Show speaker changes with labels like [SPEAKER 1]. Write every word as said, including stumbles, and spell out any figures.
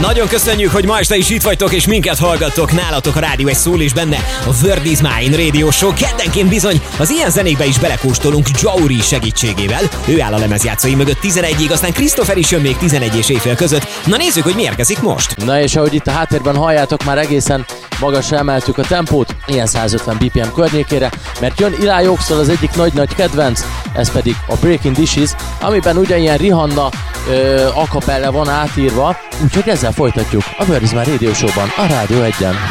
[SPEAKER 1] Nagyon köszönjük, hogy ma este is itt vagytok és minket hallgattok. Nálatok a rádió egy szól is benne. A Word is Mine Radio Show. Keddenként bizony az ilyen zenékbe is belekóstolunk Jauri segítségével. Ő áll a lemezjátszói mögött tizenegyig, aztán Christopher is jön még tizenegy és éjfél között. Na nézzük, hogy mi érkezik most.
[SPEAKER 2] Na és ahogy itt a háttérben halljátok, már egészen magasra emeltük a tempót, ilyen százötven bé pé em környékére, mert jön Eli Oxtól az egyik nagy-nagy kedvenc, ez pedig a Breaking Dishes, amiben ugyanilyen Rihanna ö, a cappella van átírva, úgyhogy ezzel folytatjuk a Word is Mine Radio Show-ban, a Rádió egyen.